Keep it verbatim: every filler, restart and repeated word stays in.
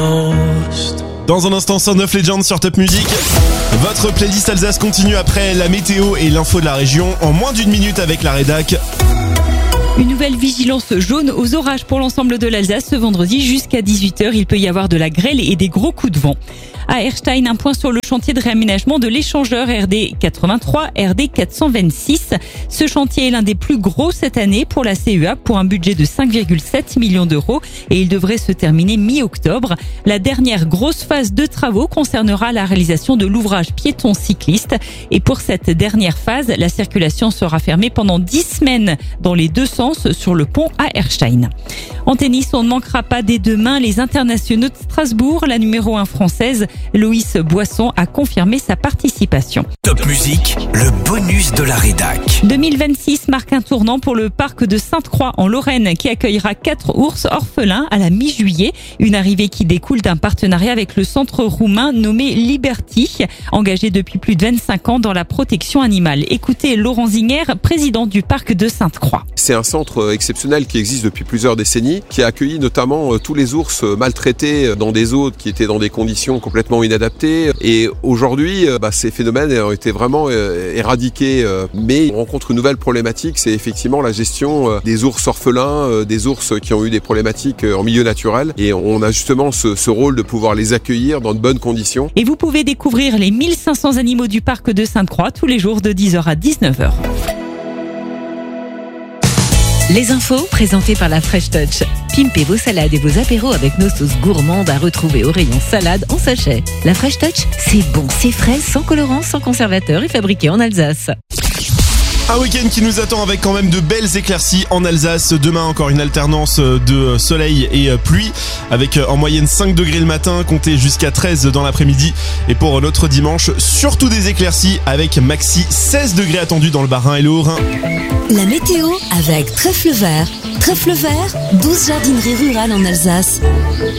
Dans un instant, Sound of Legend sur Top Music. Votre playlist Alsace continue après la météo et l'info de la région en moins d'une minute avec la rédac. Une nouvelle vigilance jaune aux orages pour l'ensemble de l'Alsace ce vendredi jusqu'à dix-huit heures. Il peut y avoir de la grêle et des gros coups de vent. À Erstein, un point sur le chantier de réaménagement de l'échangeur R D quatre-vingt-trois R D quatre cent vingt-six. Ce chantier est l'un des plus gros cette année pour la C E A pour un budget de cinq virgule sept millions d'euros et il devrait se terminer mi-octobre. La dernière grosse phase de travaux concernera la réalisation de l'ouvrage piéton cycliste et pour cette dernière phase, la circulation sera fermée pendant dix semaines dans les deux sens sur le pont à Erstein. En tennis, on ne manquera pas dès demain les internationaux de Strasbourg. La numéro un française, Loïs Boisson, a confirmé sa participation. Top Music, le bonus de la rédac. deux mille vingt-six marque un tournant pour le parc de Sainte-Croix en Lorraine qui accueillera quatre ours orphelins à la mi-juillet. Une arrivée qui découle d'un partenariat avec le centre roumain nommé Liberty, engagé depuis plus de vingt-cinq ans dans la protection animale. Écoutez Laurent Zinger, président du parc de Sainte-Croix. C'est un centre exceptionnel qui existe depuis plusieurs décennies, qui a accueilli notamment tous les ours maltraités dans des eaux qui étaient dans des conditions complètement inadaptées. Et aujourd'hui, bah, ces phénomènes ont été vraiment éradiqués. Mais on rencontre une nouvelle problématique, c'est effectivement la gestion des ours orphelins, des ours qui ont eu des problématiques en milieu naturel. Et on a justement ce, ce rôle de pouvoir les accueillir dans de bonnes conditions. Et vous pouvez découvrir les mille cinq cents animaux du parc de Sainte-Croix tous les jours de dix heures à dix-neuf heures. Les infos présentées par la Fresh Touch. Pimpez vos salades et vos apéros avec nos sauces gourmandes à retrouver au rayon salade en sachet. La Fresh Touch, c'est bon, c'est frais, sans colorant, sans conservateur et fabriqué en Alsace. Un week-end qui nous attend avec quand même de belles éclaircies en Alsace. Demain, encore une alternance de soleil et pluie avec en moyenne cinq degrés le matin, comptez jusqu'à treize dans l'après-midi. Et pour notre dimanche, surtout des éclaircies avec maxi seize degrés attendus dans le Bas-Rhin et le Haut-Rhin. La météo avec Trèfle Vert. Trèfle Vert, douze jardineries rurales en Alsace.